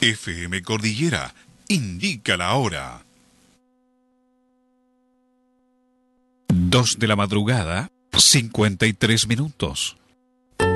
FM Cordillera indica la hora. 2 de la madrugada, 53 minutos.